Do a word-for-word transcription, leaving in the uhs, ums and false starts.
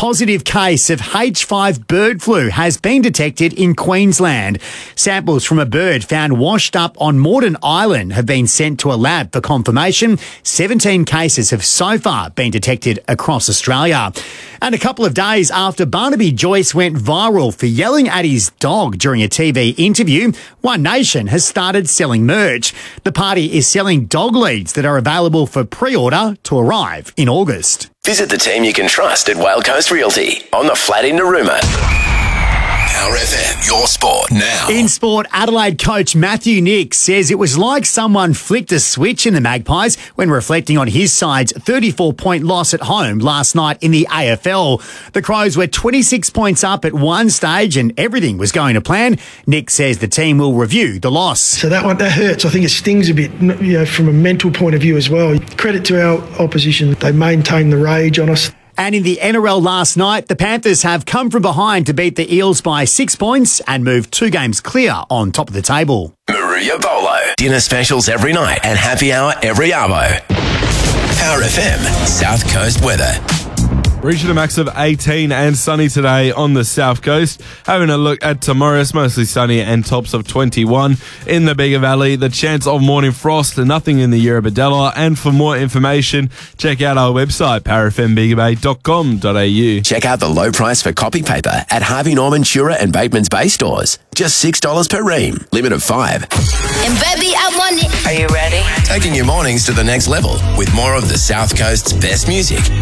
positive case of H five bird flu has been detected in Queensland. Samples from a bird found washed up on Morden Island have been sent to a lab for confirmation. seventeen cases have so far been detected across Australia. And a couple of days after Barnaby Joyce went viral for yelling at his dog during a T V interview, One Nation has started selling merch. The party is selling dog leads that are available for pre-order to arrive in August. Visit the team you can trust at Whale Coast Realty on the flat in Narooma. Power F M, your sport now. In sport, Adelaide coach Matthew Nicks says it was like someone flicked a switch in the Magpies when reflecting on his side's thirty-four point loss at home last night in the A F L. The Crows were twenty-six points up at one stage and everything was going to plan. Nicks says the team will review the loss. So that one, that hurts. I think it stings a bit, you know, from a mental point of view as well. Credit to our opposition. They maintained the rage on us. And in the N R L last night, the Panthers have come from behind to beat the Eels by six points and move two games clear on top of the table. Maria Bolo. Dinner specials every night and happy hour every arvo. Power F M, South Coast weather. Reaching a max of eighteen and sunny today on the south coast. Having a look at tomorrow, it's mostly sunny and tops of twenty-one. In the Bigger Valley, the chance of morning frost and nothing in the Eurobodalla. And for more information, check out our website, power f m bigger bay dot com dot a u. Check out the low price for copy paper at Harvey Norman, Shura and Bateman's Bay stores. Just six dollars per ream. Limit of five. And baby, I want it. Are you ready? Taking your mornings to the next level with more of the South Coast's best music